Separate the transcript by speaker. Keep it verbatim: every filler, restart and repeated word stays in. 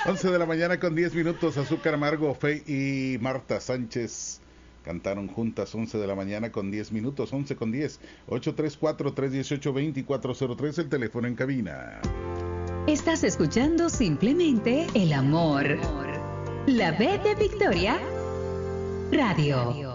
Speaker 1: once de la mañana con diez minutos. Azúcar Amargo, Fe y Marta Sánchez cantaron juntas. Once de la mañana con diez minutos. Once con diez. Ocho tres cuatro, tres uno ocho, dos cuatro cero tres. El teléfono en cabina.
Speaker 2: Estás escuchando simplemente El Amor. La B de Victoria Radio.